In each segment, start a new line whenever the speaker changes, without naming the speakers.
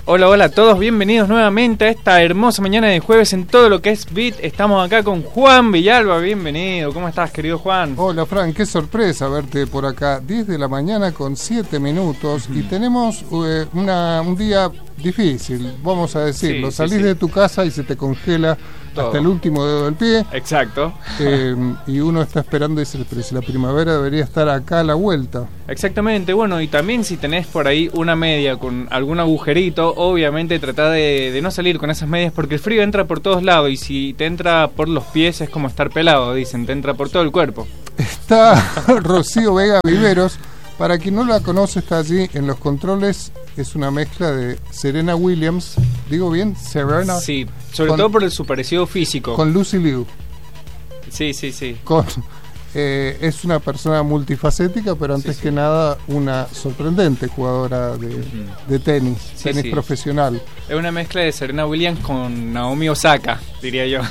Hola, hola a todos, bienvenidos nuevamente a esta hermosa mañana de jueves en todo lo que es Beat. Estamos acá con Juan Villalba, bienvenido. ¿Cómo estás, querido Juan?
Hola, Fran, qué sorpresa verte por acá. 10 de la mañana con 7 minutos y tenemos un día difícil, vamos a decirlo. Salís de tu casa y se te congela todo, hasta el último dedo del pie.
Exacto.
Y uno está esperando y dice, pero si la primavera debería estar acá a la vuelta.
Exactamente, bueno, y también si tenés por ahí una media con algún agujerito, obviamente tratá de no salir con esas medias porque el frío entra por todos lados y si te entra por los pies es como estar pelado, dicen, te entra por todo el cuerpo.
Está Rocío Vega Viveros. Para quien no la conoce, está allí en los controles. Es una mezcla de Serena Williams. ¿Digo bien? Serena.
Sí, sobre todo por su parecido físico.
Con Lucy Liu.
Sí.
Es una persona multifacética, pero antes que nada una sorprendente jugadora de tenis profesional.
Es una mezcla de Serena Williams con Naomi Osaka, diría yo.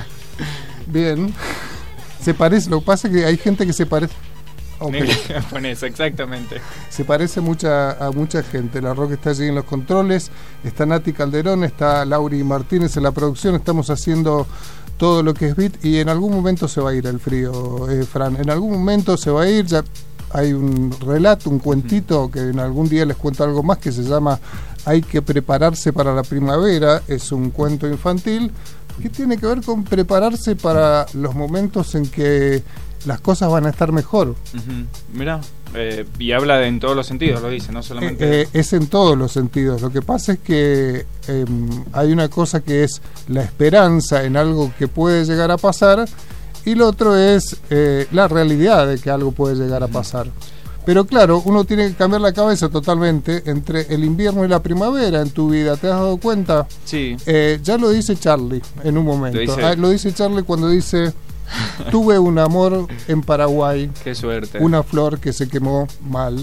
Bien. Se parece, lo que pasa es que hay gente que se parece.
Okay. Japonesa, exactamente.
Se parece a mucha gente. La Rock está allí en los controles, está Nati Calderón, está Lauri Martínez en la producción. Estamos haciendo todo lo que es Beat y en algún momento se va a ir el frío, Fran. En algún momento se va a ir. Ya hay un relato, un cuentito que en algún día les cuento algo más que se llama Hay que prepararse para la primavera. Es un cuento infantil que tiene que ver con prepararse para los momentos en que las cosas van a estar mejor.
Mirá, y habla en todos los sentidos, lo dice, no solamente...
es en todos los sentidos. Lo que pasa es que hay una cosa que es la esperanza en algo que puede llegar a pasar y lo otro es la realidad de que algo puede llegar a pasar. Pero claro, uno tiene que cambiar la cabeza totalmente entre el invierno y la primavera en tu vida. ¿Te has dado cuenta?
Sí.
Ya lo dice Charlie en un momento. Lo dice Charlie cuando dice... Tuve un amor en Paraguay.
Qué suerte.
Una flor que se quemó mal.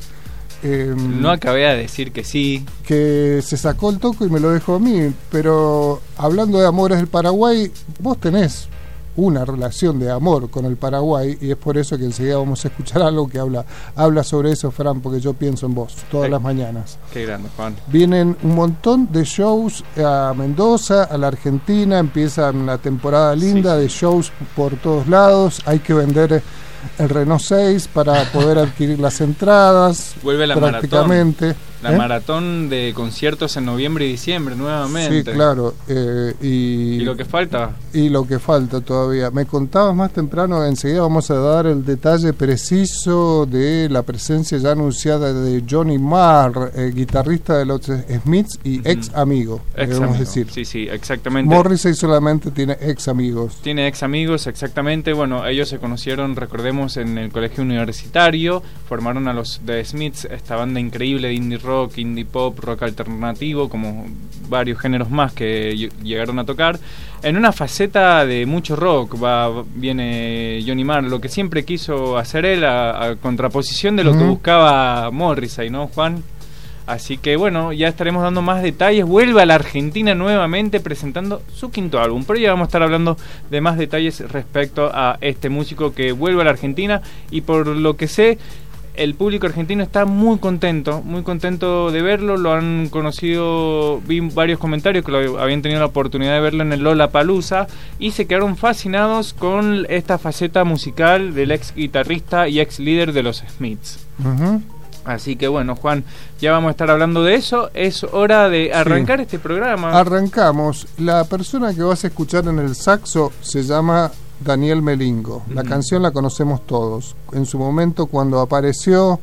No acabé de decir que sí.
Que se sacó el toco y me lo dejó a mí. Pero hablando de amores del Paraguay, vos tenés una relación de amor con el Paraguay y es por eso que enseguida vamos a escuchar algo que habla sobre eso, Fran, porque yo pienso en vos todas las mañanas.
Qué grande, Juan.
Vienen un montón de shows a Mendoza, a la Argentina, empieza una temporada linda de shows por todos lados, hay que vender el Renault 6 para poder adquirir las entradas.
Vuelve la
prácticamente.
La maratón de conciertos en noviembre y diciembre nuevamente.
Sí, claro.
¿Y lo que falta?
Y lo que falta todavía. Me contabas más temprano, enseguida vamos a dar el detalle preciso de la presencia ya anunciada de Johnny Marr, guitarrista de los Smiths y ex amigo, debemos decir.
Sí, exactamente.
Morrissey solamente tiene ex amigos.
Tiene ex amigos, exactamente. Bueno, ellos se conocieron, recordemos, en el colegio universitario. Formaron a los The Smiths, esta banda increíble de indie rock, indie pop, rock alternativo, como varios géneros más que llegaron a tocar. En una faceta de mucho rock viene Johnny Marr, lo que siempre quiso hacer él, a contraposición de lo que buscaba Morrissey, ¿no, Juan? Así que bueno, ya estaremos dando más detalles. Vuelve a la Argentina nuevamente presentando su quinto álbum, pero ya vamos a estar hablando de más detalles respecto a este músico que vuelve a la Argentina y por lo que sé, el público argentino está muy contento de verlo. Lo han conocido, vi varios comentarios que habían tenido la oportunidad de verlo en el Lollapalooza y se quedaron fascinados con esta faceta musical del ex guitarrista y ex líder de los Smiths. Así que bueno, Juan, ya vamos a estar hablando de eso. Es hora de arrancar este programa.
Arrancamos. La persona que vas a escuchar en el saxo se llama Daniel Melingo. La canción la conocemos todos. En su momento, cuando apareció,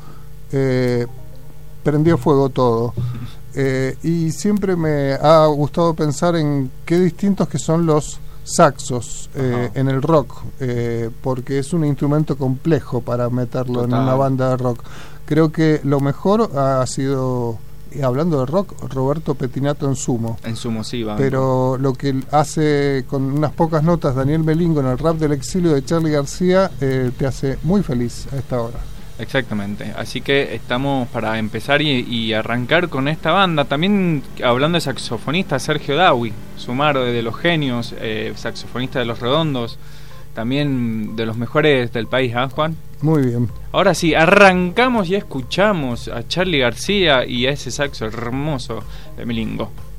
prendió fuego todo. Y siempre me ha gustado pensar en qué distintos que son los saxos en el rock, porque es un instrumento complejo para meterlo en una banda de rock. Creo que lo mejor ha sido, hablando de rock, Roberto Pettinato en Sumo.
En Sumo, sí, va.
Pero lo que hace con unas pocas notas Daniel Melingo en el rap del exilio de Charly García te hace muy feliz a esta hora.
Exactamente, así que estamos para empezar y arrancar con esta banda. También hablando de saxofonista, Sergio Dawi, Sumar de Los Genios, saxofonista de Los Redondos, también de los mejores del país, ¿ah, Juan?
Muy bien.
Ahora sí, arrancamos y escuchamos a Charly García y a ese saxo hermoso de Milingo.